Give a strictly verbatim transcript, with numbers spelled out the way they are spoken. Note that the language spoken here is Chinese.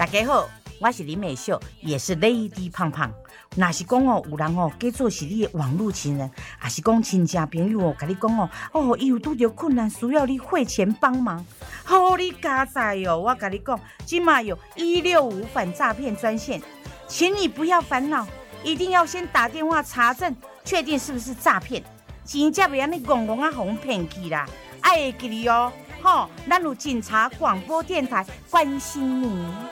家好，我是林美秀，也是 Lady 胖胖。若是讲哦，有人哦，假做是你的网络情人，还是讲亲戚朋友哦，甲你讲哦，哦，伊有拄着困难，需要你汇钱帮忙，好你加载哦！我甲你讲，今嘛有一六五反诈骗专线，请你不要烦恼，一定要先打电话查证，确定是不是诈骗，钱才袂安尼戆戆啊，互骗去啦！爱会记哩哦，吼，咱有警察广播电台关心你。